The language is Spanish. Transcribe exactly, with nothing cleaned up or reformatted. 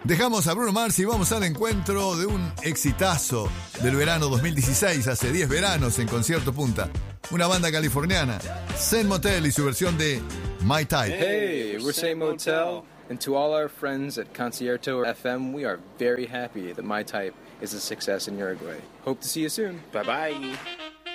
Dejamos a Bruno Mars y vamos al encuentro de un exitazo del verano dos mil dieciséis, hace diez veranos en Concierto Punta. Una banda californiana, Zen Motel y su versión de My Type. Hey, we're Zen Motel, and to all our friends at Concierto F M, we are very happy that My Type is a success in Uruguay. Hope to see you soon. Bye bye.